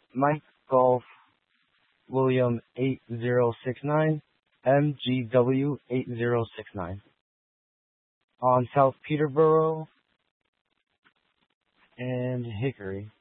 Mike Golf William 8069, MGW 8069 on South Peterborough and Hickory.